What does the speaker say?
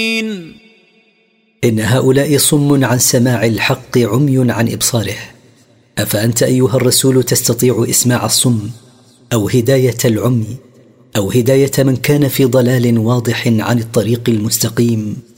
إن هؤلاء صم عن سماع الحق عمي عن إبصاره، أفأنت أيها الرسول تستطيع إسماع الصم أو هداية العمي أو هداية من كان في ضلال واضح عن الطريق المستقيم؟